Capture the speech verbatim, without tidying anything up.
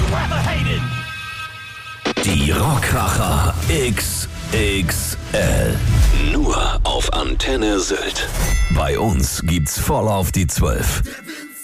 Die Rockkracher X X L. Nur auf Antenne Sylt. Bei uns gibt's voll auf die Zwölf.